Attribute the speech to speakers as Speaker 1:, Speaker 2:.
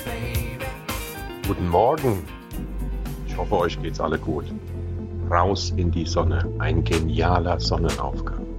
Speaker 1: Guten Morgen. Ich hoffe, euch geht's alle gut. Raus in die Sonne. Ein genialer Sonnenaufgang.